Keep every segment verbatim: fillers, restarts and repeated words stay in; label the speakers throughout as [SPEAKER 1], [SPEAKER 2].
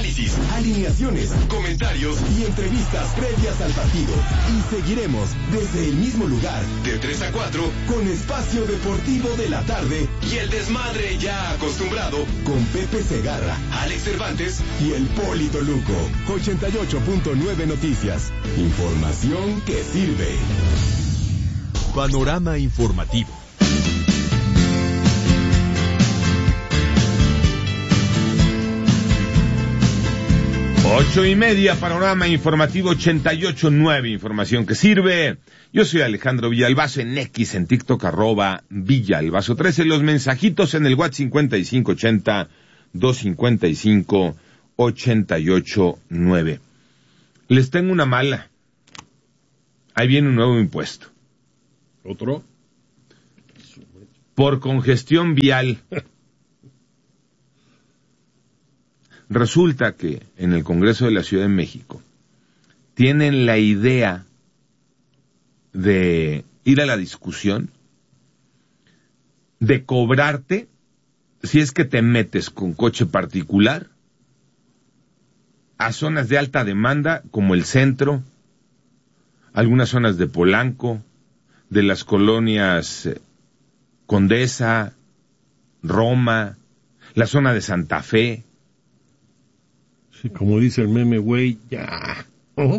[SPEAKER 1] análisis, alineaciones, comentarios y entrevistas previas al partido. Y seguiremos desde el mismo lugar, de tres a cuatro, con Espacio Deportivo de la Tarde y el desmadre ya acostumbrado con Pepe Segarra, Alex Cervantes y el Polito Luco. ochenta y ocho punto nueve Noticias. Información que sirve. Panorama informativo.
[SPEAKER 2] Ocho y media, panorama informativo ochenta y ocho punto nueve, información que sirve. Yo soy Alejandro Villalbazo en X, en TikTok, arroba Villalbazo trece. Los mensajitos en el WhatsApp cincuenta y cinco ochenta, doscientos cincuenta y cinco, ochenta y ocho nueve. Les tengo una mala. Ahí viene un nuevo impuesto.
[SPEAKER 3] ¿Otro?
[SPEAKER 2] Por congestión vial. Resulta que en el Congreso de la Ciudad de México tienen la idea de ir a la discusión de cobrarte si es que te metes con coche particular a zonas de alta demanda como el centro, algunas zonas de Polanco, de las colonias Condesa, Roma, la zona de Santa Fe.
[SPEAKER 3] Sí, como dice el meme, güey, ya. ¿Oh?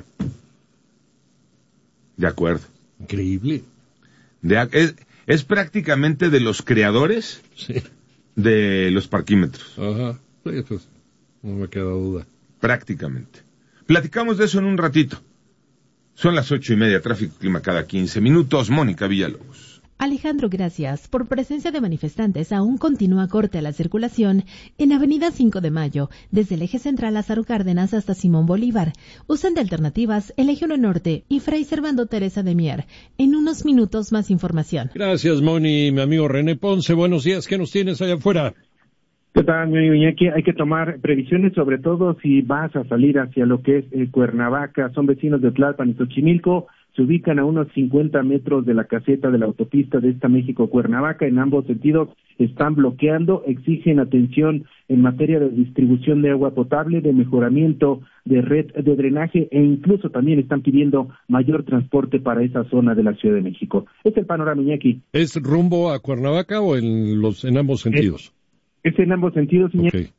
[SPEAKER 2] De acuerdo.
[SPEAKER 3] Increíble.
[SPEAKER 2] De, es, es prácticamente de los creadores
[SPEAKER 3] sí.
[SPEAKER 2] de los parquímetros.
[SPEAKER 3] Ajá, sí, pues, no me queda duda.
[SPEAKER 2] Prácticamente. Platicamos de eso en un ratito. Son las ocho y media, tráfico clima cada quince minutos. Mónica Villalobos.
[SPEAKER 4] Alejandro, gracias. Por presencia de manifestantes, aún continúa corte a la circulación en Avenida cinco de Mayo, desde el eje central Lázaro Cárdenas hasta Simón Bolívar. Usan de alternativas el eje uno Norte y Fray Servando Teresa de Mier. En unos minutos más información.
[SPEAKER 3] Gracias, Moni. Mi amigo René Ponce, buenos días. ¿Qué nos tienes allá afuera?
[SPEAKER 5] ¿Qué tal, mi Iñaki? Hay que tomar previsiones, sobre todo si vas a salir hacia lo que es eh, Cuernavaca. Son vecinos de Tlalpan y Xochimilco. Se ubican a unos cincuenta metros de la caseta de la autopista de esta México-Cuernavaca. En ambos sentidos están bloqueando, exigen atención en materia de distribución de agua potable, de mejoramiento de red de drenaje e incluso también están pidiendo mayor transporte para esa zona de la Ciudad de México. Este es el panorama, Iñaki.
[SPEAKER 3] ¿Es rumbo a Cuernavaca o en los en ambos sentidos?
[SPEAKER 5] Es, es en ambos sentidos, Iñaki.
[SPEAKER 3] Okay.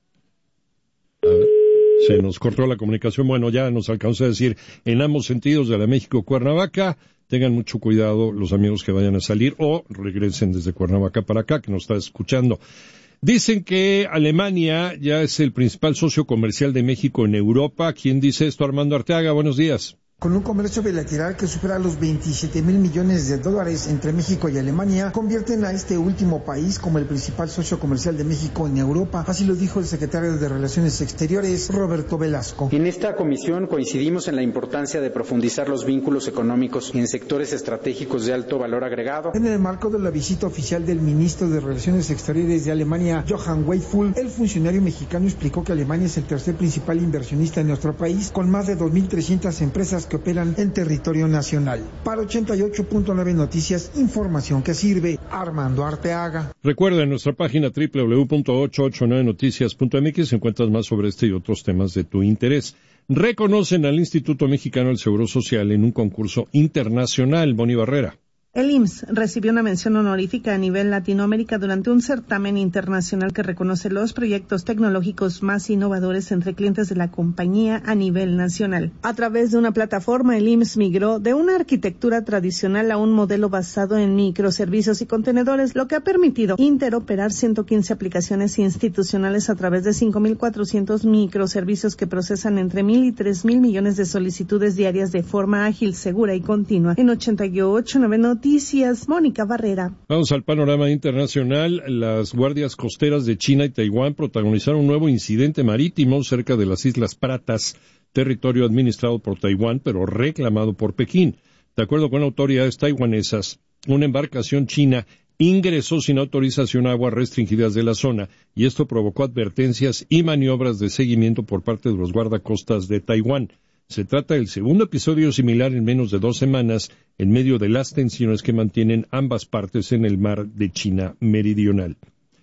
[SPEAKER 3] A ver. Se nos cortó la comunicación. Bueno, ya nos alcanzó a decir en ambos sentidos de la México-Cuernavaca. Tengan mucho cuidado los amigos que vayan a salir o regresen desde Cuernavaca para acá, que nos está escuchando. Dicen que Alemania ya es el principal socio comercial de México en Europa. ¿Quién dice esto? Armando Arteaga, buenos días.
[SPEAKER 6] Con un comercio bilateral que supera los veintisiete mil millones de dólares entre México y Alemania, convierten a este último país como el principal socio comercial de México en Europa. Así lo dijo el secretario de Relaciones Exteriores, Roberto Velasco.
[SPEAKER 7] En esta comisión coincidimos en la importancia de profundizar los vínculos económicos en sectores estratégicos de alto valor agregado.
[SPEAKER 6] En el marco de la visita oficial del ministro de Relaciones Exteriores de Alemania, Johann Weidfull, el funcionario mexicano explicó que Alemania es el tercer principal inversionista en nuestro país, con más de dos mil trescientas empresas que operan en territorio nacional. Para ochenta y ocho punto nueve Noticias, información que sirve. Armando Arteaga.
[SPEAKER 3] Recuerda en nuestra página doble u doble u doble u punto ochocientos ochenta y nueve noticias punto m x encuentras más sobre este y otros temas de tu interés. Reconocen al Instituto Mexicano del Seguro Social en un concurso internacional. Boni Barrera.
[SPEAKER 8] El I M S S recibió una mención honorífica a nivel Latinoamérica durante un certamen internacional que reconoce los proyectos tecnológicos más innovadores entre clientes de la compañía a nivel nacional. A través de una plataforma, el I M S S migró de una arquitectura tradicional a un modelo basado en microservicios y contenedores, lo que ha permitido interoperar ciento quince aplicaciones institucionales a través de cinco mil cuatrocientos microservicios que procesan entre mil y tres mil millones de solicitudes diarias de forma ágil, segura y continua. En ochenta y ocho punto nueve Noticias. Noticias, Mónica Barrera.
[SPEAKER 3] Vamos al panorama internacional. Las guardias costeras de China y Taiwán protagonizaron un nuevo incidente marítimo cerca de las Islas Pratas, territorio administrado por Taiwán, pero reclamado por Pekín. De acuerdo con autoridades taiwanesas, una embarcación china ingresó sin autorización a aguas restringidas de la zona, y esto provocó advertencias y maniobras de seguimiento por parte de los guardacostas de Taiwán. Se trata del segundo episodio similar en menos de dos semanas, en medio de las tensiones que mantienen ambas partes en el mar de China Meridional.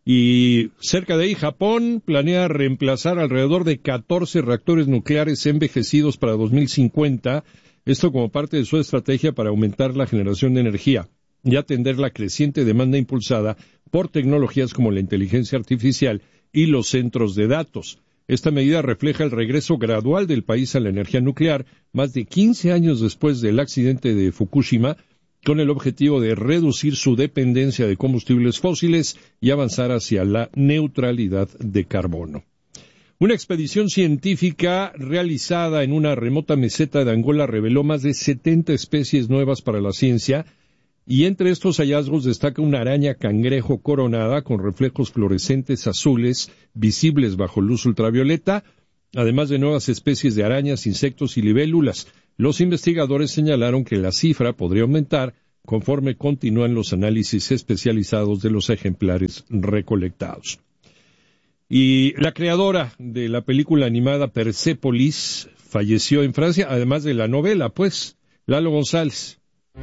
[SPEAKER 3] Y cerca de ahí, Japón planea reemplazar alrededor de catorce reactores nucleares envejecidos para dos mil cincuenta, esto como parte de su estrategia para aumentar la generación de energía y atender la creciente demanda impulsada por tecnologías como la inteligencia artificial y los centros de datos. Esta medida refleja el regreso gradual del país a la energía nuclear, más de quince años después del accidente de Fukushima, con el objetivo de reducir su dependencia de combustibles fósiles y avanzar hacia la neutralidad de carbono. Una expedición científica realizada en una remota meseta de Angola reveló más de setenta especies nuevas para la ciencia, y entre estos hallazgos destaca una araña cangrejo coronada con reflejos fluorescentes azules visibles bajo luz ultravioleta, además de nuevas especies de arañas, insectos y libélulas. Los investigadores señalaron que la cifra podría aumentar conforme continúan los análisis especializados de los ejemplares recolectados. Y la creadora de la película animada Persépolis falleció en Francia, además de la novela, pues, Lalo González.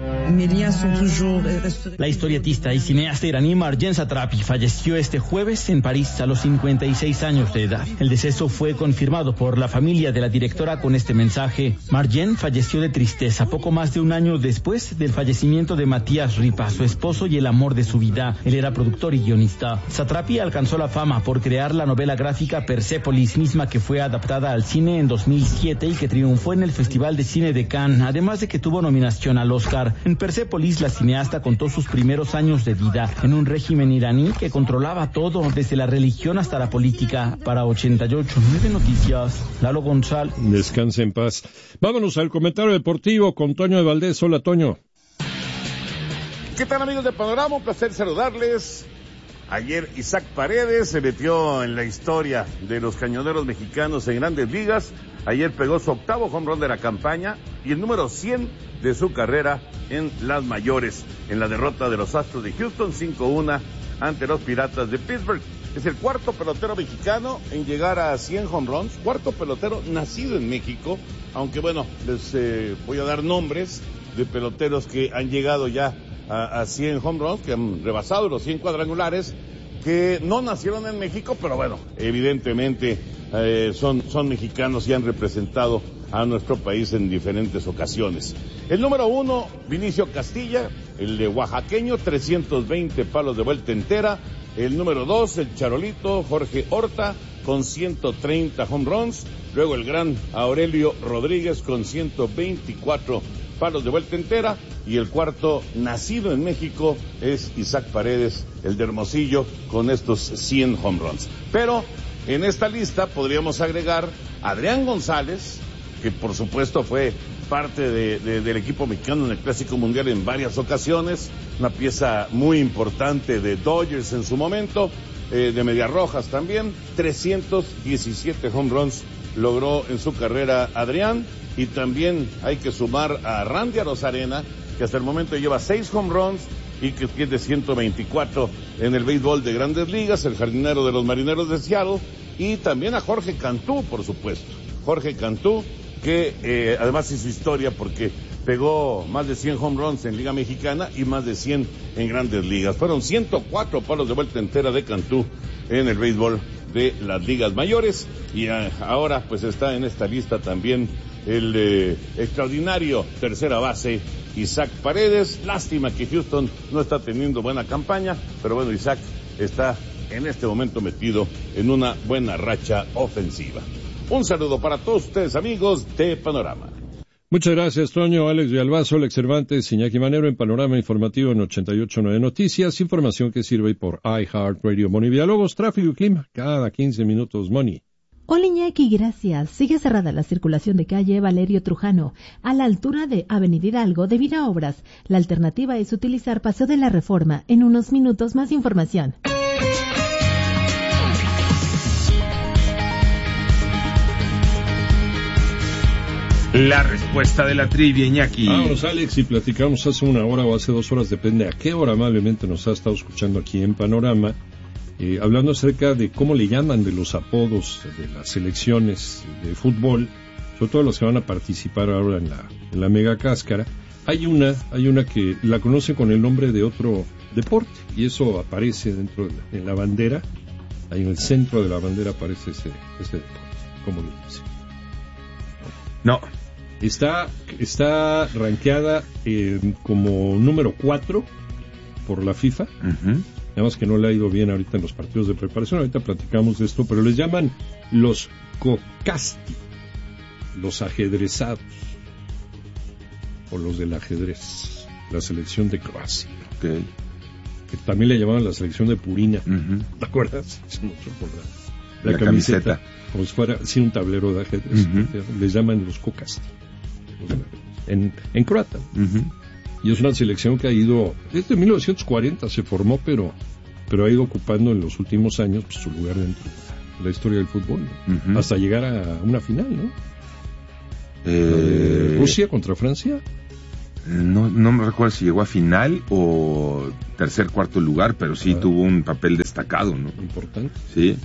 [SPEAKER 9] La historietista y cineasta iraní Marjane Satrapi falleció este jueves en París a los cincuenta y seis años de edad. El deceso fue confirmado por la familia de la directora con este mensaje. Marjane falleció de tristeza poco más de un año después del fallecimiento de Matías Ripa, su esposo y el amor de su vida. Él era productor y guionista. Satrapi alcanzó la fama por crear la novela gráfica Persépolis, misma que fue adaptada al cine en dos mil siete y que triunfó en el Festival de Cine de Cannes, además de que tuvo nominación al Oscar. En Persépolis, la cineasta contó sus primeros años de vida en un régimen iraní que controlaba todo, desde la religión hasta la política. Para ochenta y ocho nueve Noticias, Lalo González.
[SPEAKER 3] Descanse en paz. Vámonos al comentario deportivo con Toño de Valdés. Hola, Toño.
[SPEAKER 10] ¿Qué tal, amigos de Panorama? Un placer saludarles. Ayer Isaac Paredes se metió en la historia de los cañoneros mexicanos en Grandes Ligas. Ayer pegó su octavo home run de la campaña y el número cien de su carrera en las mayores, en la derrota de los Astros de Houston cinco uno ante los Piratas de Pittsburgh. Es el cuarto pelotero mexicano en llegar a cien home runs, cuarto pelotero nacido en México, aunque bueno, les eh, voy a dar nombres de peloteros que han llegado ya a, a cien home runs, que han rebasado los cien cuadrangulares, que no nacieron en México, pero bueno, evidentemente eh, son, son mexicanos y han representado a nuestro país en diferentes ocasiones. El número uno, Vinicio Castilla, el de oaxaqueño, trescientos veinte palos de vuelta entera. El número dos, el charolito, Jorge Horta, con ciento treinta home runs. Luego el gran Aurelio Rodríguez con ciento veinticuatro palos de vuelta entera. Y el cuarto, nacido en México, es Isaac Paredes, el de Hermosillo, con estos cien home runs. Pero en esta lista podríamos agregar a Adrián González, que por supuesto fue parte de, de, del equipo mexicano en el Clásico Mundial en varias ocasiones, una pieza muy importante de Dodgers en su momento, eh, de Medias Rojas también. Trescientos diecisiete home runs logró en su carrera Adrián, y también hay que sumar a Randy Arozarena, que hasta el momento lleva seis home runs y que tiene ciento veinticuatro en el béisbol de Grandes Ligas, el jardinero de los Marineros de Seattle, y también a Jorge Cantú, por supuesto. Jorge Cantú, que eh, además hizo historia porque pegó más de cien home runs en Liga Mexicana y más de cien en Grandes Ligas. Fueron ciento cuatro palos de vuelta entera de Cantú en el béisbol de las ligas mayores, y eh, ahora pues está en esta lista también el eh, extraordinario tercera base Isaac Paredes. Lástima que Houston no está teniendo buena campaña, pero bueno, Isaac está en este momento metido en una buena racha ofensiva. Un saludo para todos ustedes, amigos de Panorama.
[SPEAKER 3] Muchas gracias, Toño. Alex Villalbazo, Alex Cervantes, Iñaki Manero en Panorama Informativo en ochenta y ocho nueve Noticias. Información que sirve por iHeartRadio. Moni Villalobos, tráfico y clima, cada quince minutos, Moni.
[SPEAKER 4] Hola, Iñaki, gracias. Sigue cerrada la circulación de calle Valerio Trujano a la altura de Avenida Hidalgo debido a obras. La alternativa es utilizar Paseo de la Reforma. En unos minutos más información.
[SPEAKER 2] La respuesta de la trivia, Iñaki.
[SPEAKER 3] Vamos, Alex, y platicamos hace una hora o hace dos horas, depende a qué hora amablemente nos ha estado escuchando aquí en Panorama, eh, hablando acerca de cómo le llaman de los apodos de las selecciones de fútbol, sobre todo los que van a participar ahora en la, en la mega cáscara. Hay una, hay una que la conoce con el nombre de otro, deporte, y eso aparece dentro de la, en la bandera, ahí en el centro de la bandera aparece ese, ese deporte, como lo dice.
[SPEAKER 2] No.
[SPEAKER 3] Está, está rankeada eh, como número cuatro por la FIFA.
[SPEAKER 2] Uh-huh.
[SPEAKER 3] Nada más que no le ha ido bien ahorita en los partidos de preparación. Ahorita platicamos de esto, pero les llaman los kokasti, los ajedrezados, o los del ajedrez, la selección de Croacia.
[SPEAKER 2] Okay.
[SPEAKER 3] Que también le llamaban la selección de Purina.
[SPEAKER 2] Uh-huh.
[SPEAKER 3] ¿Te acuerdas? Es mucho por la, la,
[SPEAKER 2] la
[SPEAKER 3] camiseta,
[SPEAKER 2] camiseta.
[SPEAKER 3] Como si fuera sin un tablero de ajedrez.
[SPEAKER 2] Uh-huh.
[SPEAKER 3] Les llaman los kokasti. En, en croata.
[SPEAKER 2] Uh-huh.
[SPEAKER 3] Y es una selección que ha ido, desde mil novecientos cuarenta se formó, pero, pero ha ido ocupando en los últimos años pues, su lugar dentro de la historia del fútbol, ¿no? Uh-huh. Hasta llegar a una final, ¿no?
[SPEAKER 2] Eh...
[SPEAKER 3] Rusia contra Francia.
[SPEAKER 2] No, no me recuerdo si llegó a final o tercer, cuarto lugar, pero sí ah. tuvo un papel destacado, ¿no?
[SPEAKER 3] Importante.
[SPEAKER 2] Sí.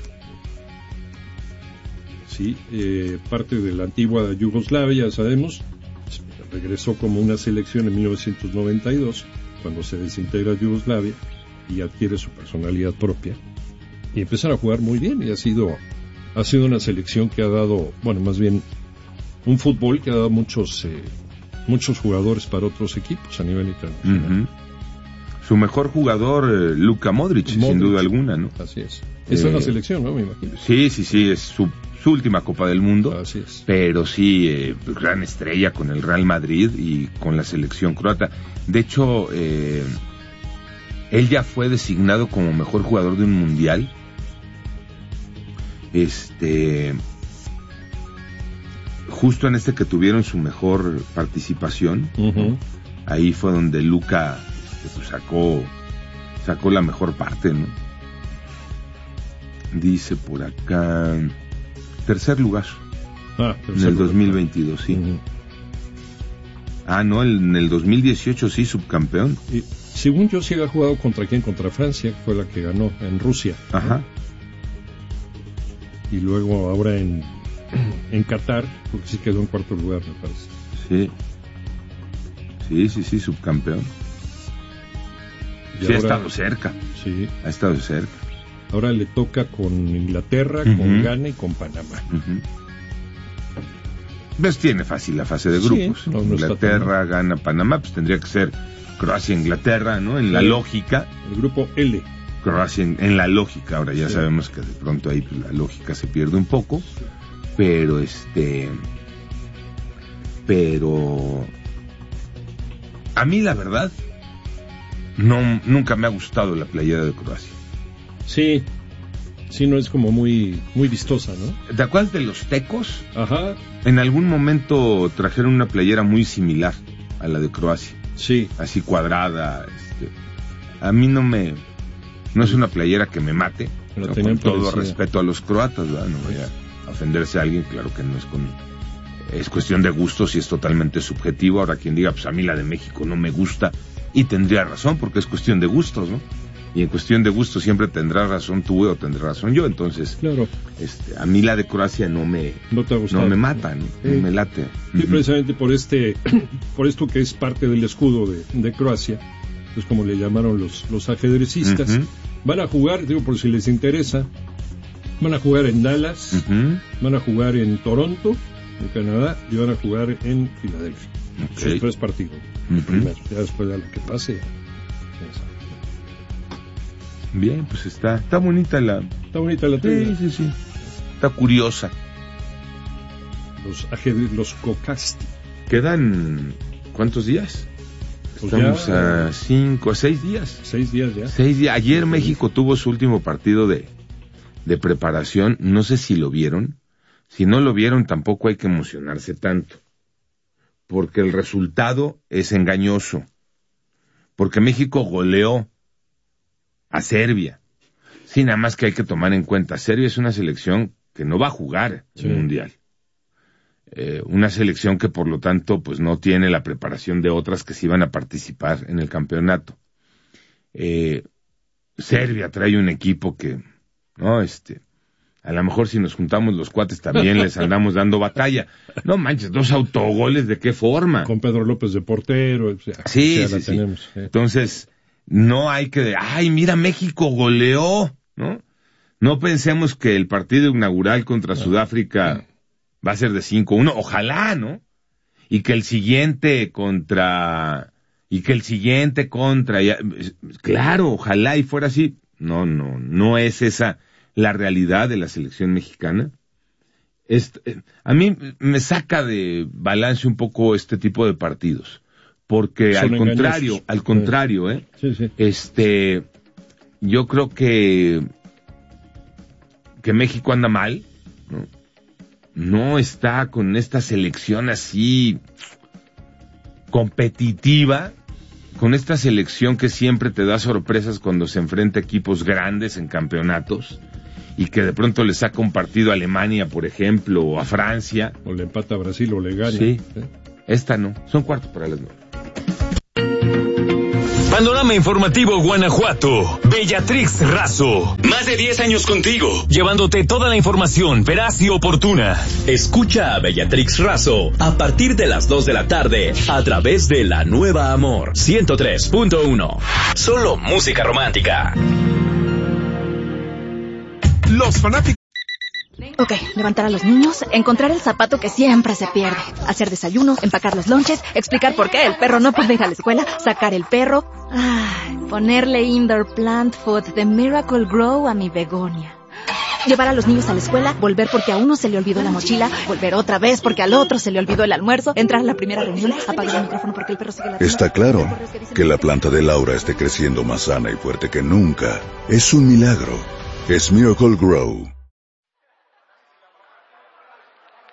[SPEAKER 3] Sí, eh, parte de la antigua Yugoslavia, ya sabemos. Regresó como una selección en mil novecientos noventa y dos, cuando se desintegra Yugoslavia y adquiere su personalidad propia. Y empezaron a jugar muy bien y ha sido, ha sido una selección que ha dado, bueno, más bien un fútbol que ha dado muchos, eh, muchos jugadores para otros equipos a nivel internacional.
[SPEAKER 2] Uh-huh. Su mejor jugador, eh, Luka Modric, Modric, sin duda alguna, ¿no?
[SPEAKER 3] Así es. Esa eh, es la selección, ¿no? Me imagino.
[SPEAKER 2] Sí, sí, sí, es su su última Copa del Mundo,
[SPEAKER 3] así es.
[SPEAKER 2] Pero sí, eh, gran estrella con el Real Madrid y con la selección croata. De hecho, eh, él ya fue designado como mejor jugador de un mundial. Este, justo en este que tuvieron su mejor participación,
[SPEAKER 3] uh-huh.
[SPEAKER 2] ahí fue donde Luka este, pues, sacó, sacó la mejor parte, ¿no? Dice por acá... Tercer lugar.
[SPEAKER 3] Ah, tercer
[SPEAKER 2] en el
[SPEAKER 3] lugar.
[SPEAKER 2] dos mil veintidós, sí. Uh-huh. Ah, no, en el dos mil dieciocho sí, subcampeón.
[SPEAKER 3] Y, según yo, sí había jugado contra quién, contra Francia, que fue la que ganó en Rusia.
[SPEAKER 2] Ajá.
[SPEAKER 3] ¿No? Y luego ahora en, en Qatar, porque sí quedó en cuarto lugar, me parece.
[SPEAKER 2] Sí. Sí, sí, sí, subcampeón.
[SPEAKER 3] Y
[SPEAKER 2] sí,
[SPEAKER 3] ahora,
[SPEAKER 2] ha estado cerca.
[SPEAKER 3] Sí.
[SPEAKER 2] Ha estado cerca.
[SPEAKER 3] Ahora le toca con Inglaterra, uh-huh. con Ghana y con Panamá.
[SPEAKER 2] Uh-huh. Pues tiene fácil la fase de grupos. Sí, no, no Inglaterra, Ghana, Panamá, pues tendría que ser Croacia, Inglaterra, ¿no? En la sí. lógica.
[SPEAKER 3] El grupo L.
[SPEAKER 2] Croacia en, en la lógica. Ahora ya sí. sabemos que de pronto ahí pues, la lógica se pierde un poco. Pero este... Pero... A mí la verdad, no, nunca me ha gustado la playera de Croacia.
[SPEAKER 3] Sí, sí, no es como muy muy vistosa, ¿no?
[SPEAKER 2] ¿Te acuerdas de los tecos?
[SPEAKER 3] Ajá.
[SPEAKER 2] En algún momento trajeron una playera muy similar a la de Croacia.
[SPEAKER 3] Sí.
[SPEAKER 2] Así cuadrada. Este. A mí no me... No es una playera que me mate. ¿no? Con todo parecida. Respeto a los croatas, ¿verdad? No voy a ofenderse a alguien, claro que no es con... Es cuestión de gustos y es totalmente subjetivo. Ahora quien diga, pues a mí la de México no me gusta, y tendría razón, porque es cuestión de gustos, ¿no? Y en cuestión de gusto siempre tendrás razón tú o tendrás razón yo, entonces
[SPEAKER 3] claro.
[SPEAKER 2] este, a mí la de Croacia no me
[SPEAKER 3] no, te ha gustado,
[SPEAKER 2] no me mata, no,
[SPEAKER 3] sí.
[SPEAKER 2] no me late.
[SPEAKER 3] Sí, uh-huh. precisamente por este por esto que es parte del escudo de, de Croacia, es como le llamaron los, los ajedrecistas, uh-huh. van a jugar, digo por si les interesa, van a jugar en Dallas, uh-huh. van a jugar en Toronto, en Canadá, y van a jugar en Filadelfia. Okay. Esos tres partidos, uh-huh. primero, ya después de lo que pase.
[SPEAKER 2] Bien, pues está, está bonita la...
[SPEAKER 3] Está bonita la tela.
[SPEAKER 2] Sí, sí, sí. Está curiosa.
[SPEAKER 3] Los ajedrez, los kokasti.
[SPEAKER 2] ¿Quedan cuántos días?
[SPEAKER 3] Pues
[SPEAKER 2] Estamos
[SPEAKER 3] ya,
[SPEAKER 2] a cinco, a seis días.
[SPEAKER 3] Seis días ya.
[SPEAKER 2] Seis días. Ayer sí, México sí. tuvo su último partido de, de preparación. No sé si lo vieron. Si no lo vieron, tampoco hay que emocionarse tanto. Porque el resultado es engañoso. Porque México goleó a Serbia. Sí, nada más que hay que tomar en cuenta, Serbia es una selección que no va a jugar sí. el Mundial. Eh, una selección que por lo tanto pues no tiene la preparación de otras que sí van a participar en el campeonato. Eh, Serbia trae un equipo que, no, este, a lo mejor si nos juntamos los cuates también les andamos dando batalla. No manches, dos autogoles, ¿de qué forma?
[SPEAKER 3] Con Pedro López de portero. O sea,
[SPEAKER 2] sí,
[SPEAKER 3] o sea,
[SPEAKER 2] sí,
[SPEAKER 3] la
[SPEAKER 2] sí.
[SPEAKER 3] tenemos, eh.
[SPEAKER 2] Entonces, no hay que, ay, mira, México goleó, ¿no? No pensemos que el partido inaugural contra Sudáfrica va a ser de cinco uno, ojalá, ¿no? Y que el siguiente contra, y que el siguiente contra, ya, claro, ojalá y fuera así. No, no, no es esa la realidad de la selección mexicana. Este, a mí me saca de balance un poco este tipo de partidos, porque Son al engañosos. contrario, al contrario, eh,
[SPEAKER 3] sí, sí.
[SPEAKER 2] este, yo creo que que México anda mal, ¿no? No está con esta selección así competitiva, con esta selección que siempre te da sorpresas cuando se enfrenta a equipos grandes en campeonatos y que de pronto le saca un partido a Alemania, por ejemplo, o a Francia.
[SPEAKER 3] O le empata a Brasil o le gana.
[SPEAKER 2] Sí, ¿eh? Esta no, son cuartos para las nueve.
[SPEAKER 1] Panorama Informativo Guanajuato. Bellatrix Razo. Más de diez años contigo, llevándote toda la información veraz y oportuna.
[SPEAKER 11] Escucha a Bellatrix Razo a partir de las dos de la tarde a través de La Nueva Amor ciento tres punto uno. Solo música romántica.
[SPEAKER 1] Los fanáticos.
[SPEAKER 12] Ok, levantar a los niños, encontrar el zapato que siempre se pierde, hacer desayuno, empacar los lonches, explicar por qué el perro no puede ir a la escuela, sacar el perro, ay, ponerle indoor plant food de Miracle Grow a mi begonia. Llevar a los niños a la escuela, volver porque a uno se le olvidó la mochila, volver otra vez porque al otro se le olvidó el almuerzo, entrar a la primera reunión, apagar el micrófono porque el perro sigue ladrando.
[SPEAKER 13] Está claro que la planta de Laura esté creciendo más sana y fuerte que nunca. Es un milagro. Es Miracle Grow.